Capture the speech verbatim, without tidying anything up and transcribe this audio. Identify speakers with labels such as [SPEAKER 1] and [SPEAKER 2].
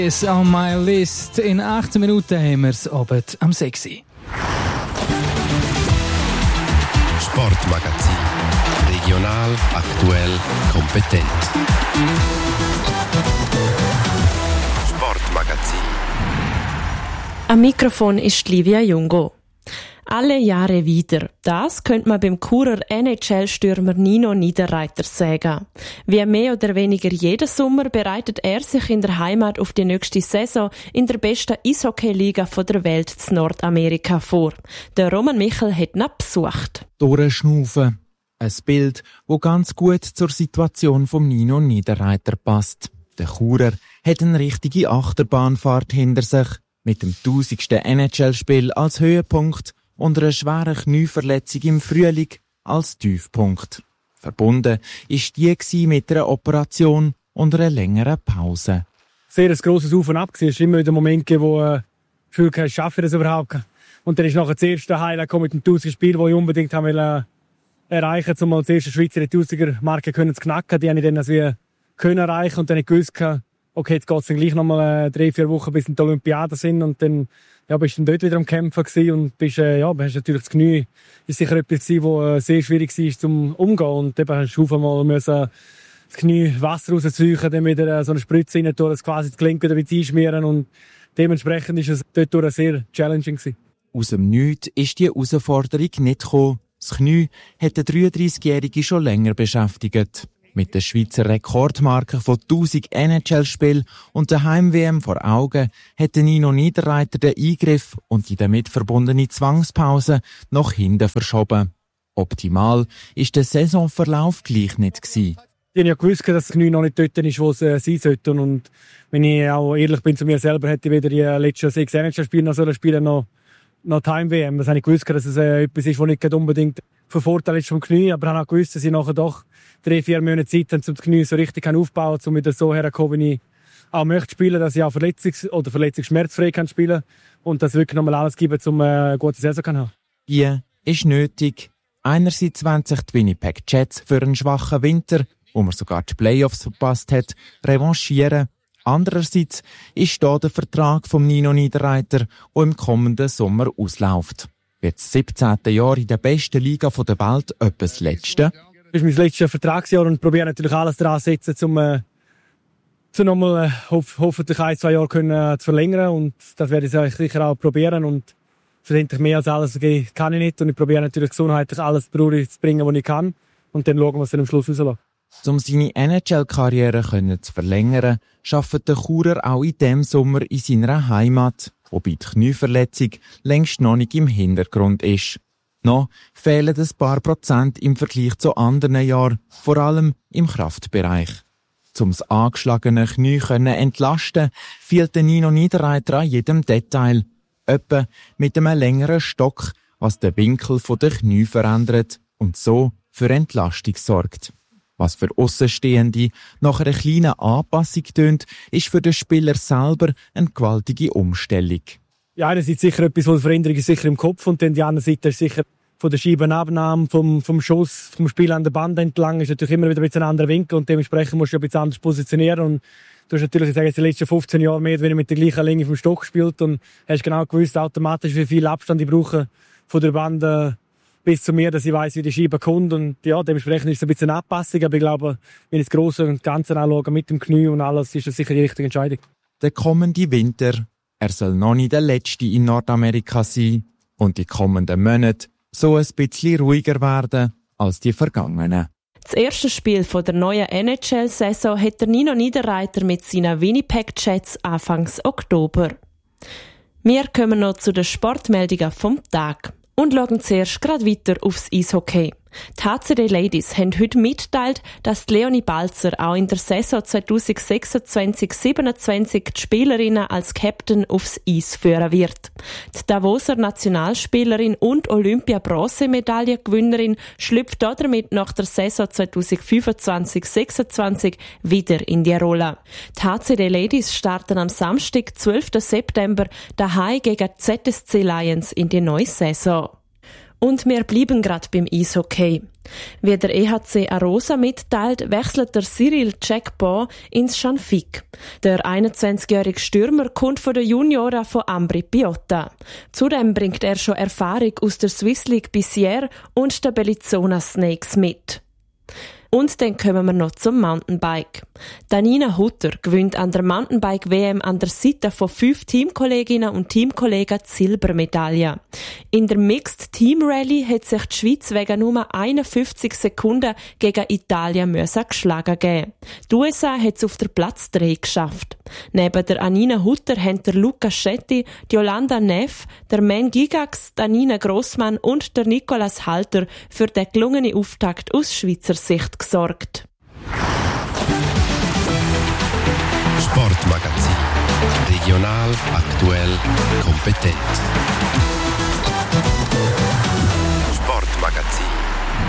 [SPEAKER 1] Ist on my list. In acht Minuten haben wir es Abend am sechs.
[SPEAKER 2] Sportmagazin. Regional, aktuell, kompetent. Sportmagazin.
[SPEAKER 3] Am Mikrofon ist Livia Jungo. Alle Jahre wieder. Das könnte man beim Churer N H L-Stürmer Nino Niederreiter sagen. Wie mehr oder weniger jeden Sommer bereitet er sich in der Heimat auf die nächste Saison in der besten Eishockey-Liga der Welt in Nordamerika vor. Der Roman Michel hat ihn besucht.
[SPEAKER 4] Durchschnaufen. Ein Bild, das ganz gut zur Situation von Nino Niederreiter passt. Der Churer hat eine richtige Achterbahnfahrt hinter sich. Mit dem tausendsten N H L-Spiel als Höhepunkt und einer schweren Knieverletzung im Frühling als Tiefpunkt. Verbunden ist die mit einer Operation und einer längeren Pause.
[SPEAKER 5] Sehr ein grosses Auf und Ab. Es war immer wieder ein Moment, wo ich Gefühl hatte, ich schaffe das überhaupt. Und dann ist nachher das erste Highlight mit dem tausend Spiel, das ich unbedingt haben will, erreichen wollte, um als erste Schweizer die Tausiger-Marke zu knacken. Die habe ich dann also können erreichen und dann gewusst, okay, jetzt geht es dann gleich noch mal äh, drei, vier Wochen bis in die Olympiade sind und dann ja, bist du dann dort wieder am Kämpfen gewesen und bist, äh, ja, hast natürlich das Knie, ist sicher etwas gewesen, wo äh, sehr schwierig war zum Umgehen und eben hast du mal müssen das Knie Wasser rausziehen, dann wieder äh, so eine Spritze rein tun, das quasi das Gelenk wieder einschmieren und dementsprechend ist es dort sehr challenging gewesen.
[SPEAKER 4] Aus dem Nichts ist die Herausforderung nicht gekommen. Das Knie hat den dreiunddreißigjährigen schon länger beschäftigt. Mit der Schweizer Rekordmarke von tausend N H L-Spielen und der Heim-W M vor Augen hat Nino Niederreiter den Eingriff und die damit verbundene Zwangspause nach hinten verschoben. Optimal ist der Saisonverlauf gleich nicht gewesen.
[SPEAKER 5] Ich habe ja gewusst, dass das Knie noch nicht dort ist, wo es äh, sein sollte. Und wenn ich auch ehrlich bin zu mir selber, hätte ich weder die letzten sechs N H L-Spiele noch sollen spielen, noch, noch die Heim-W M. Das habe ich gewusst, dass es äh, etwas ist, was nicht unbedingt von Vorteil ist vom Knie. Aber ich habe auch gewusst, dass ich nachher doch drei, vier Monate Zeit habe, um das Knie so richtig aufzubauen, um wieder so herzukommen, wie ich auch möchte spielen, dass ich auch verletzungs- oder verletzungsschmerzfrei kann spielen und das wirklich nochmal alles geben, um eine gute Saison zu haben.
[SPEAKER 4] Die ist nötig. Einerseits wollen sich die Winnipeg Jets für einen schwachen Winter, wo man sogar die Playoffs verpasst hat, revanchieren. Andererseits ist da der Vertrag von Nino Niederreiter, der im kommenden Sommer ausläuft. Wird das siebzehnte Jahr in der besten Liga der Welt etwas Letzte?
[SPEAKER 5] Das ist mein letztes Vertragsjahr und probiere natürlich alles daran zu setzen, um äh, zu nochmal äh, hof- hoffentlich ein, zwei Jahre können, äh, zu verlängern. Und das werde ich sicher auch probieren. Und schlussendlich mehr als alles kann ich nicht. Und ich probiere natürlich gesundheitlich alles zu bringen, was ich kann. Und dann schauen, was dann am Schluss rauslässt.
[SPEAKER 4] Um seine N H L-Karriere zu verlängern, arbeitet der Churer auch in diesem Sommer in seiner Heimat, wobei die Knieverletzung längst noch nicht im Hintergrund ist. Noch fehlen ein paar Prozent im Vergleich zu anderen Jahren, vor allem im Kraftbereich. Um das angeschlagene Knie zu entlasten, fehlt Nino Niederreiter an jedem Detail. Etwa mit einem längeren Stock, was den Winkel der Knie verändert und so für Entlastung sorgt. Was für Aussenstehende nach einer kleinen Anpassung tönt, ist für den Spieler selber eine gewaltige Umstellung.
[SPEAKER 5] Ja, einerseits sicher etwas, wo die Veränderung ist sicher im Kopf und dann die andere Seite ist sicher von der Scheibenabnahme, vom, vom Schuss, vom Spiel an der Band entlang ist natürlich immer wieder ein bisschen ein anderer Winkel und dementsprechend musst du ein bisschen anders positionieren und du hast natürlich, ich sage jetzt, die letzten fünfzehn Jahre mehr mit der gleichen Länge vom Stock gespielt und hast genau gewusst automatisch, wie viel Abstand ich brauche von der Band äh, bis zu mir, dass ich weiss, wie die Scheibe kommt und ja, dementsprechend ist es ein bisschen eine Anpassung, aber ich glaube, wenn ich das Grosse und Ganze anschaue mit dem Knie und alles, ist das sicher die richtige Entscheidung.
[SPEAKER 4] Der kommende Winter, er soll noch nicht der letzte in Nordamerika sein und die kommenden Monate so ein bisschen ruhiger werden als die vergangenen.
[SPEAKER 3] Das erste Spiel der neuen N H L-Saison hat der Nino Niederreiter mit seinen Winnipeg Jets Anfangs Oktober. Wir kommen noch zu den Sportmeldungen vom Tag und schauen zuerst gerade weiter aufs Eishockey. Die H C D Ladies haben heute mitgeteilt, dass Leonie Balzer auch in der Saison zwanzig sechsundzwanzig siebenundzwanzig die Spielerinnen als Captain aufs Eis führen wird. Die Davoser Nationalspielerin und Olympia-Bronzemedaillengewinnerin schlüpft damit nach der Saison zwanzig fünfundzwanzig sechsundzwanzig wieder in die Rolle. Die H C D Ladies starten am Samstag, zwölften September, daheim gegen Z S C Lions in die neue Saison. Und wir bleiben gerade beim Eishockey. Wie der E H C Arosa mitteilt, wechselt der Cyril Czekbo ins Schanfigg. Der einundzwanzigjährige Stürmer kommt von der Junioren von Ambri Piotta. Zudem bringt er schon Erfahrung aus der Swiss League Bissière und der Bellinzona Snakes mit. Und dann kommen wir noch zum Mountainbike. Danina Hutter gewinnt an der Mountainbike-W M an der Seite von fünf Teamkolleginnen und Teamkollegen die Silbermedaille. In der Mixed Team Rally hat sich die Schweiz wegen nur einundfünfzig Sekunden gegen Italien müssen geschlagen geben. Die U S A hat es auf der Platz drei geschafft. Neben der Anina Hutter haben der Luca Schetti, die Yolanda Neff, der Men Gigax, Danina Grossmann und der Nicolas Halter für den gelungenen Auftakt aus Schweizer Sicht gesorgt.
[SPEAKER 2] Sportmagazin. Regional, aktuell, kompetent.